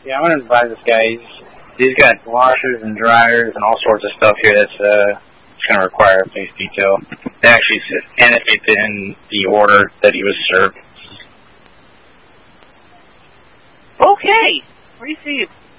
Yeah, I'm going to advise this guy. He's got washers and dryers and all sorts of stuff here that's going to require a face detail. It actually annotates it in the order that he was served. Okay. Appreciate